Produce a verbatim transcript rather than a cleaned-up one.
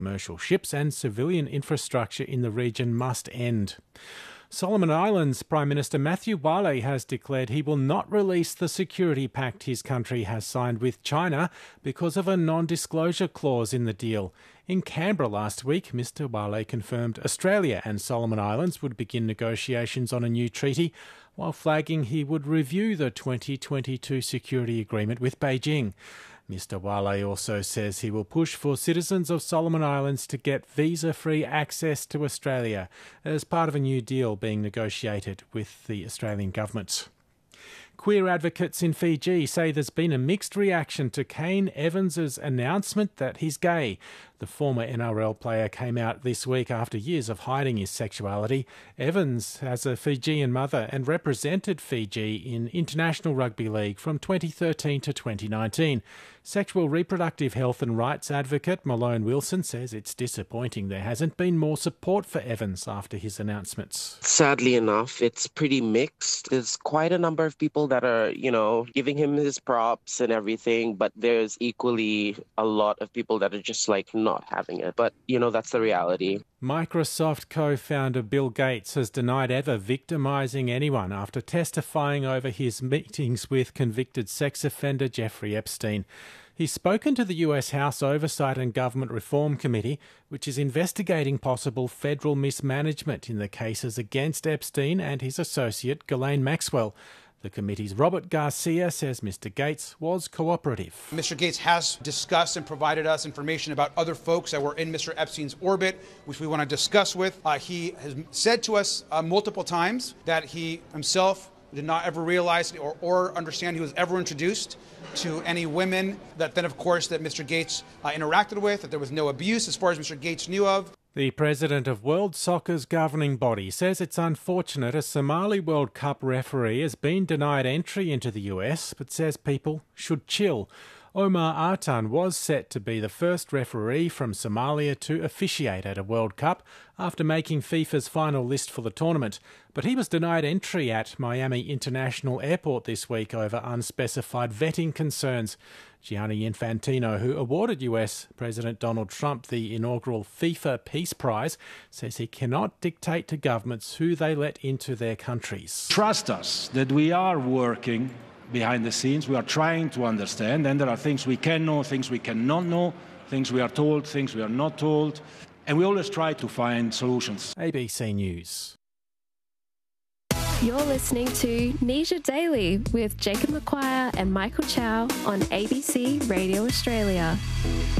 Commercial ships and civilian infrastructure in the region must end. Solomon Islands Prime Minister Matthew Wale has declared he will not release the security pact his country has signed with China because of a non-disclosure clause in the deal. In Canberra last week, Mr Wale confirmed Australia and Solomon Islands would begin negotiations on a new treaty, while flagging he would review the twenty twenty-two security agreement with Beijing. Mr Wale also says he will push for citizens of Solomon Islands to get visa-free access to Australia as part of a new deal being negotiated with the Australian government. Queer advocates in Fiji say there's been a mixed reaction to Kane Evans's announcement that he's gay. The former N R L player came out this week after years of hiding his sexuality. Evans has a Fijian mother and represented Fiji in International Rugby League from twenty thirteen to twenty nineteen. Sexual reproductive health and rights advocate Malone Wilson says it's disappointing there hasn't been more support for Evans after his announcements. Sadly enough, it's pretty mixed. There's quite a number of people that are, you know, giving him his props and everything, but there's equally a lot of people that are just like not having it. But, you know, that's the reality. Microsoft co-founder Bill Gates has denied ever victimising anyone after testifying over his meetings with convicted sex offender Jeffrey Epstein. He's spoken to the U S House Oversight and Government Reform Committee, which is investigating possible federal mismanagement in the cases against Epstein and his associate Ghislaine Maxwell. The committee's Robert Garcia says Mister Gates was cooperative. Mister Gates has discussed and provided us information about other folks that were in Mister Epstein's orbit, which we want to discuss with. Uh, he has said to us uh, multiple times that he himself did not ever realize or, or understand he was ever introduced to any women, that then, of course, that Mister Gates uh, interacted with, that there was no abuse as far as Mister Gates knew of. The president of World Soccer's governing body says it's unfortunate a Somali World Cup referee has been denied entry into the U S, but says people should chill. Omar Artan was set to be the first referee from Somalia to officiate at a World Cup after making FIFA's final list for the tournament, but he was denied entry at Miami International Airport this week over unspecified vetting concerns. Gianni Infantino, who awarded U S President Donald Trump the inaugural FIFA Peace Prize, says he cannot dictate to governments who they let into their countries. Trust us that we are working behind the scenes. We are trying to understand, and there are things we can know, things we cannot know, things we are told, things we are not told, and we always try to find solutions. A B C News. You're listening to Nisha Daily with Jacob McQuire and Michael Chow on A B C Radio Australia.